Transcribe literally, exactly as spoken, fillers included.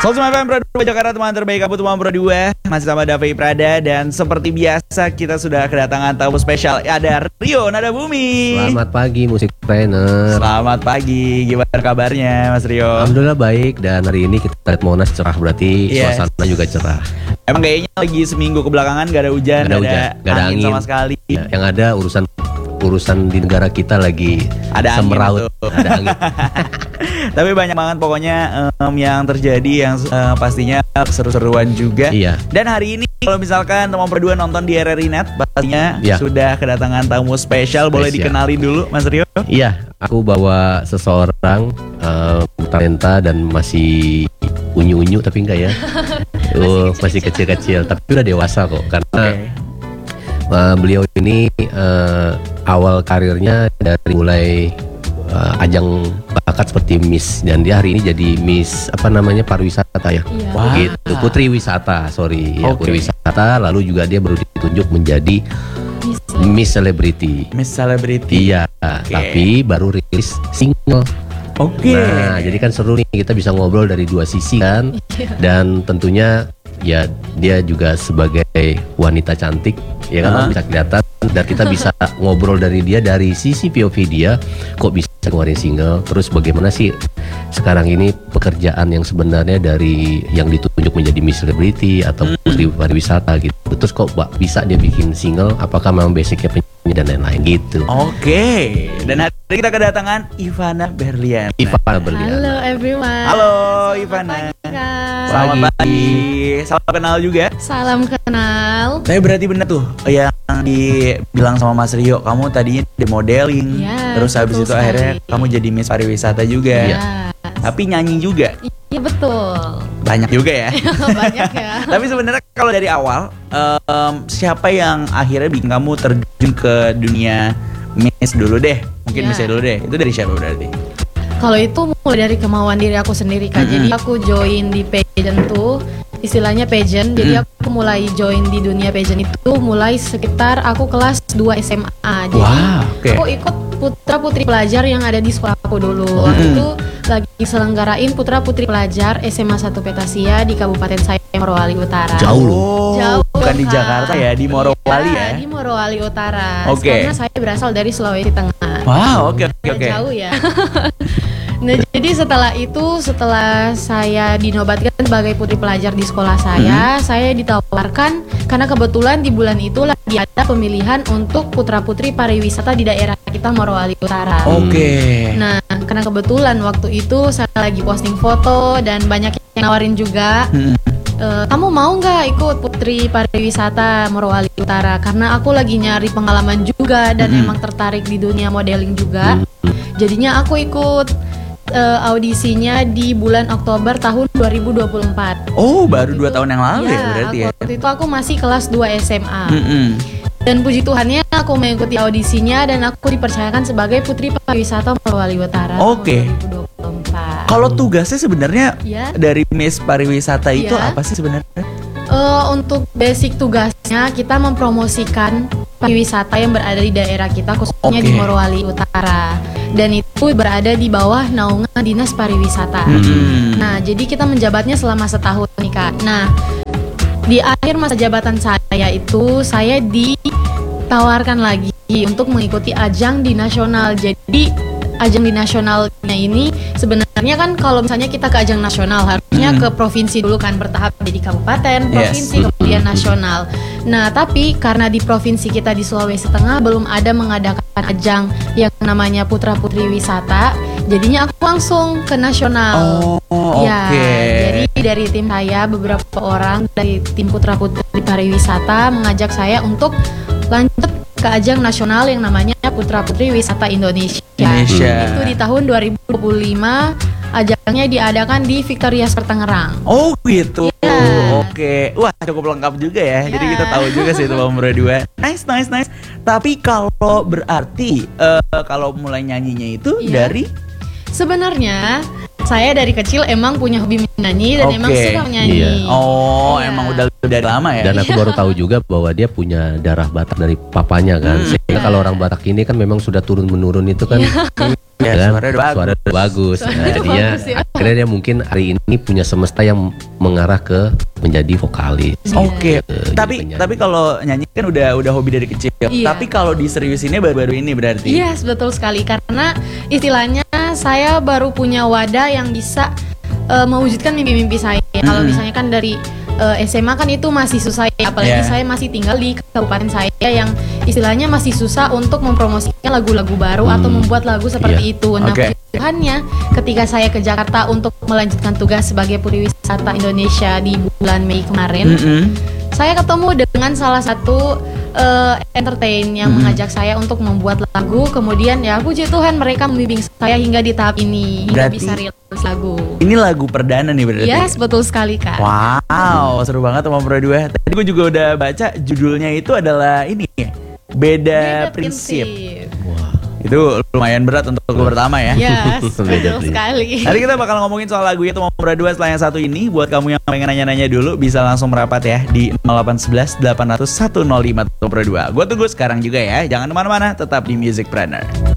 Soal F M Pro dua Jakarta, teman terbaik kamu teman Pro dua. Masih sama Davi Prada. Dan seperti biasa kita sudah kedatangan tamu spesial. Ada Rio Nada Bumi. Selamat pagi musik trainer. Selamat pagi, gimana kabarnya Mas Rio? Alhamdulillah baik. Dan hari ini kita lihat Monas cerah, berarti yes. Suasana juga cerah. Emang kayaknya lagi seminggu kebelakangan gak ada hujan, gak ada, gak ada, hujan, gak ada angin, angin sama sekali ya, yang ada urusan urusan di negara kita lagi ada semeraut, ada angin. Tapi banyak banget pokoknya um, yang terjadi yang uh, pastinya seru-seruan juga. Iya. Dan hari ini kalau misalkan teman berdua nonton di R R I Net, pastinya iya. sudah kedatangan tamu spesial. Boleh dikenalin dulu Mas Rio? Iya, aku bawa seseorang uh, talenta dan masih unyu-unyu tapi enggak ya. Oh, masih kecil-kecil tapi udah dewasa kok karena okay. uh, beliau ini uh, awal karirnya dari mulai uh, ajang bakat seperti Miss, dan dia hari ini jadi Miss apa namanya pariwisata ya, iya. Wow. Gitu, putri wisata, sorry ya, okay. putri wisata. Lalu juga dia baru ditunjuk menjadi Miss, Miss Celebrity. Miss Celebrity. Iya, okay. Tapi baru rilis single. Oke. Okay. Nah, jadi kan seru nih, kita bisa ngobrol dari dua sisi kan, dan tentunya ya dia juga sebagai wanita cantik, ya kan, uh-huh. bisa kelihatan, dan kita bisa ngobrol dari dia dari sisi P O V dia, kok bisa ngeluarin single, terus bagaimana sih sekarang ini pekerjaan yang sebenarnya dari yang ditunjuk menjadi Miss Celebrity atau putri pariwisata gitu, terus kok bisa dia bikin single, apakah memang basicnya penyanyi dan lain-lain gitu. Oke. Okay. Dan hari ini kita kedatangan Ivana Berliana. Ivana Berliana. Halo everyone. Halo Ivana. Selamat pagi. Salam kenal juga. Salam kenal. Tapi berarti bener tuh yang dibilang sama Mas Rio, kamu tadinya di modeling, ya, terus habis itu sekali. Akhirnya kamu jadi Miss Pariwisata juga. Ya. Tapi nyanyi juga. Iya betul. Banyak juga ya. Banyak ya. Tapi sebenarnya kalau dari awal um, siapa yang akhirnya bikin kamu terjun ke dunia Miss dulu deh? Mungkin ya. Miss dulu deh. Itu dari siapa berarti? Kalau itu mulai dari kemauan diri aku sendiri kan. Mm-hmm. Jadi aku join di pageant tuh, istilahnya pageant. Jadi mm. aku mulai join di dunia pageant itu mulai sekitar aku kelas dua S M A. Jadi wow, okay. aku ikut putra putri pelajar yang ada di sekolah aku dulu. Mm. Waktu itu lagi selenggarain putra putri pelajar S M A satu Petasia di Kabupaten saya Morowali Utara. Jauh loh. Jauh. Bukan di Jakarta ya, di Morowali ya. ya. Di Morowali Utara. Oke. Okay. Karena saya berasal dari Sulawesi Tengah. Wow, oke oke oke. Jauh ya. Nah, jadi setelah itu, setelah saya dinobatkan sebagai putri pelajar di sekolah saya, hmm. saya ditawarkan karena kebetulan di bulan itu lagi ada pemilihan untuk putra-putri pariwisata di daerah kita Morowali Utara. Oke. Okay. Nah, karena kebetulan waktu itu saya lagi posting foto dan banyak yang nawarin juga. Hmm. E, kamu mau nggak ikut putri pariwisata Morowali Utara? Karena aku lagi nyari pengalaman juga dan hmm. emang tertarik di dunia modeling juga. Hmm. Jadinya aku ikut Uh, audisinya di bulan Oktober tahun dua ribu dua puluh empat. Oh, baru dua tahun yang lalu ya, ya berarti ya. Waktu itu aku masih kelas dua S M A. Mm-hmm. Dan puji Tuhannya aku mengikuti audisinya dan aku dipercayakan sebagai putri pariwisata Morowali Utara. Oke. Okay. dua ribu dua puluh empat. Kalau tugasnya sebenarnya ya. dari Miss Pariwisata itu ya. apa sih sebenarnya? Uh, untuk basic tugasnya kita mempromosikan pariwisata yang berada di daerah kita, khususnya okay. di Morowali Utara, dan itu berada di bawah naungan Dinas Pariwisata. Hmm. Nah, jadi kita menjabatnya selama setahun nih Kak. Nah, di akhir masa jabatan saya itu saya ditawarkan lagi untuk mengikuti ajang di nasional. Jadi ajang di nasionalnya ini sebenarnya kan kalau misalnya kita ke ajang nasional harusnya hmm. ke provinsi dulu kan, bertahap jadi kabupaten, provinsi, yes. kemudian nasional. Nah, tapi karena di provinsi kita di Sulawesi Tengah belum ada mengadakan ajang yang namanya Putra Putri Wisata, jadinya aku langsung ke nasional. Oh, ya, okay. Jadi dari tim saya beberapa orang dari tim Putra Putri Pariwisata mengajak saya untuk lanjut ke ajang nasional yang namanya Putra Putri Wisata Indonesia. Indonesia. Itu di tahun dua ribu dua puluh lima, ajangnya diadakan di Victoria Tangerang. Oh gitu. Yeah. Oke. Wah, cukup lengkap juga ya. Yeah. Jadi kita tahu juga sih itu Bang Berdua. Nice, nice, nice. Tapi kalau berarti uh, kalau mulai nyanyinya itu yeah. dari sebenarnya saya dari kecil emang punya hobi menyanyi dan okay. emang suka menyanyi. Iya. Oh, iya. emang udah dari lama ya. Dan aku baru tahu juga bahwa dia punya darah Batak dari papanya kan. Hmm. Sehingga yeah. kalau orang Batak ini kan memang sudah turun menurun itu kan. Ya, kan? suaranya udah Suara udah bagus. Nah, Suaranya dia bagus, ya. akhirnya dia mungkin hari ini punya semesta yang mengarah ke menjadi vokalis. Oke, Gitu, tapi jadi penyanyi. tapi kalau nyanyi kan udah udah hobi dari kecil. Iya. Tapi kalau diseriusinnya baru-baru ini berarti. Yes, betul sekali. Karena istilahnya saya baru punya wadah yang bisa eh, mewujudkan mimpi-mimpi saya. Kalau Mm-mm. misalnya kan dari eh, S M A kan itu masih susah ya. Apalagi Yeah. saya masih tinggal di kabupaten saya yang istilahnya masih susah untuk mempromosikan lagu-lagu baru atau Hmm. membuat lagu seperti itu. Nah, Oke. kebutuhannya ketika saya ke Jakarta untuk melanjutkan tugas sebagai pariwisata Indonesia di bulan Mei kemarin, Mm-mm. saya ketemu dengan salah satu eh, entertain yang Hmm. mengajak saya untuk membuat lagu. Kemudian ya puji Tuhan mereka membimbing saya hingga di tahap ini hingga Berarti- bisa rilis lagu. Ini lagu perdana nih berarti. Yes, betul sekali Kak. Wow, seru banget sama Bro dua. Tadi gue juga udah baca judulnya itu adalah ini Beda, Beda Prinsip. Wah. Itu lumayan berat untuk lagu pertama ya. Yes, Beda betul prinsip. sekali. Nanti kita bakal ngomongin soal lagu itu mau berdua setelah yang satu ini. Buat kamu yang pengen nanya-nanya dulu bisa langsung merapat ya di nol delapan satu satu delapan nol nol satu nol lima berdua. Gue tunggu sekarang juga ya. Jangan kemana-mana, tetap di Music Planner.